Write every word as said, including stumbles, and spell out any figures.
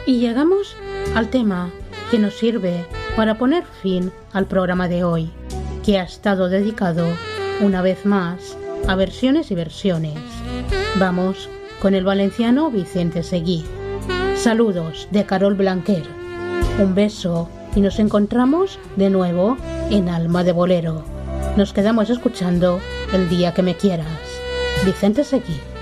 Y llegamos al tema que nos sirve para poner fin al programa de hoy, que ha estado dedicado, una vez más, a versiones y versiones. Vamos con el valenciano Vicente Seguí. Saludos de Carol Blanquer. Un beso y nos encontramos de nuevo en Alma de Bolero. Nos quedamos escuchando El día que me quieras. Vicente Seguí.